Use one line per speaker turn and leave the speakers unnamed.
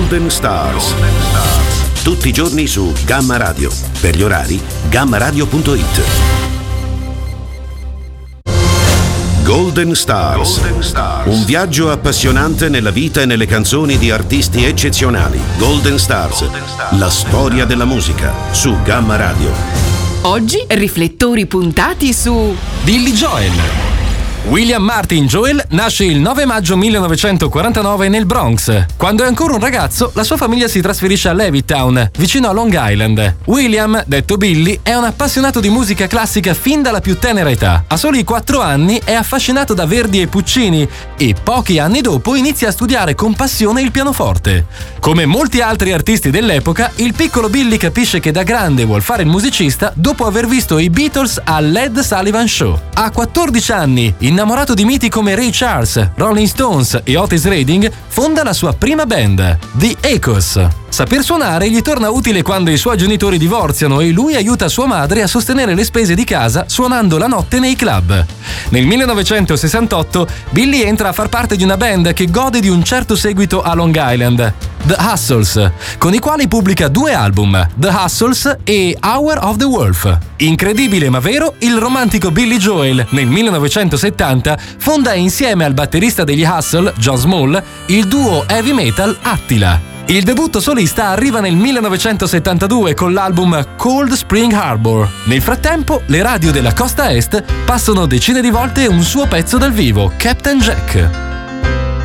Golden Stars. Tutti i giorni su Gamma Radio. Per gli orari, gammaradio.it. Golden Stars. Un viaggio appassionante nella vita e nelle canzoni di artisti eccezionali. Golden Stars. La storia della musica su Gamma Radio.
Oggi riflettori puntati su
Billy Joel. William Martin Joel nasce il 9 maggio 1949 nel Bronx. Quando è ancora un ragazzo, la sua famiglia si trasferisce a Levittown, vicino a Long Island. William, detto Billy, è un appassionato di musica classica fin dalla più tenera età. A soli 4 anni è affascinato da Verdi e Puccini e pochi anni dopo inizia a studiare con passione il pianoforte. Come molti altri artisti dell'epoca, il piccolo Billy capisce che da grande vuol fare il musicista dopo aver visto i Beatles al Ed Sullivan Show. A 14 anni, innamorato di miti come Ray Charles, Rolling Stones e Otis Redding, fonda la sua prima band, The Echoes. Saper suonare gli torna utile quando i suoi genitori divorziano e lui aiuta sua madre a sostenere le spese di casa suonando la notte nei club. Nel 1968 Billy entra a far parte di una band che gode di un certo seguito a Long Island, The Hustles, con i quali pubblica 2 album, The Hustles e Hour of the Wolf. Incredibile ma vero, il romantico Billy Joel nel 1970 fonda insieme al batterista degli Hustle, John Small, il duo heavy metal Attila. Il debutto solista arriva nel 1972 con l'album Cold Spring Harbor. Nel frattempo, le radio della costa est passano decine di volte un suo pezzo dal vivo, Captain Jack.